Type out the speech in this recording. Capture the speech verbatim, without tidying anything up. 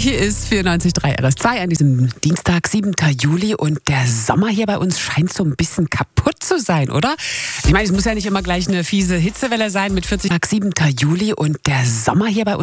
Hier ist vierundneunzig Komma drei R S zwei an diesem Dienstag, siebten Juli. Und der Sommer hier bei uns scheint so ein bisschen kaputt zu sein, oder? Ich meine, es muss ja nicht immer gleich eine fiese Hitzewelle sein mit vierzig Grad, siebten Juli. Und der Sommer hier bei uns